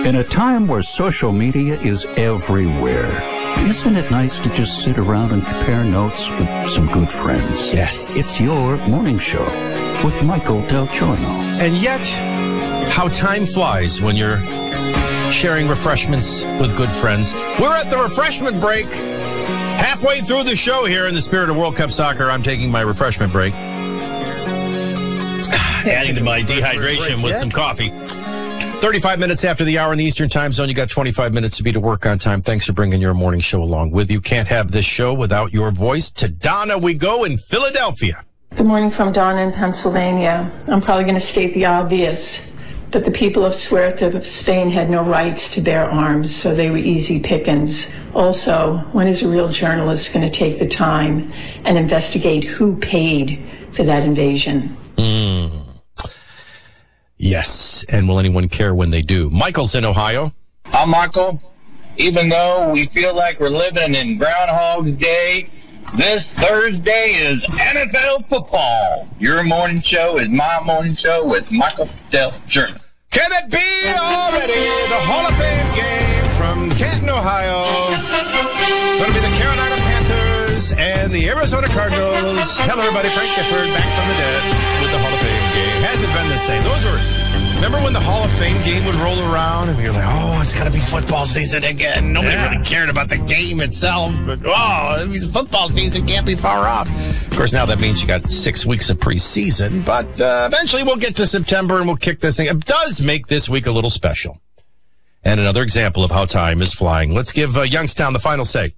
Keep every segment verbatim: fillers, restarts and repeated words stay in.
In a time where social media is everywhere, isn't it nice to just sit around and compare notes with some good friends? Yes. It's your morning show with Michael Del Giorno. And yet, how time flies when you're sharing refreshments with good friends. We're at the refreshment break. Halfway through the show here in the spirit of World Cup soccer, I'm taking my refreshment break. Adding to my dehydration with some coffee. thirty-five minutes after the hour in the Eastern Time Zone. You got twenty-five minutes to be to work on time. Thanks for bringing your morning show along with you. Can't have this show without your voice. To Donna we go in Philadelphia. Good morning from Donna in Pennsylvania. I'm probably going to state the obvious, but the people of Ceuta of Spain had no rights to bear arms, so they were easy pickings. Also, when is a real journalist going to take the time and investigate who paid for that invasion? Mm. Yes, and will anyone care when they do? Michael's in Ohio. I'm Michael. Even though we feel like we're living in Groundhog Day, this Thursday is N F L football. Your morning show is my morning show with Michael Del Giorno. Can it be already the Hall of Fame game from Canton, Ohio? Going to be the Carolina Panthers and the Arizona Cardinals. Hello, everybody. Frank Gifford back from the dead with the Hall of Fame game. Hasn't been the same. Those were... Remember when the Hall of Fame game would roll around and we were like, oh, it's going to be football season again. Nobody yeah. really cared about the game itself. But, oh, it means football season can't be far off. Of course, now that means you got six weeks of preseason. But uh, eventually we'll get to September and we'll kick this thing. It does make this week a little special. And another example of how time is flying. Let's give uh, Youngstown the final say.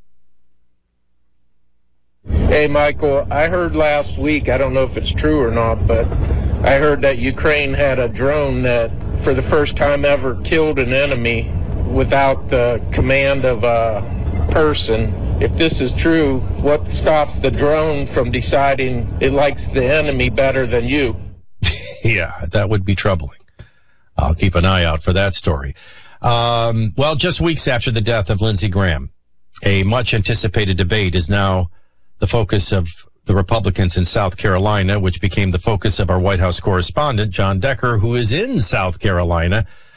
Hey, Michael, I heard last week, I don't know if it's true or not, but I heard that Ukraine had a drone that, for the first time ever, killed an enemy without the command of a person. If this is true, what stops the drone from deciding it likes the enemy better than you? Yeah, that would be troubling. I'll keep an eye out for that story. Um, well, just weeks after the death of Lindsey Graham, a much-anticipated debate is now the focus of the Republicans in South Carolina, which became the focus of our White House correspondent, John Decker, who is in South Carolina.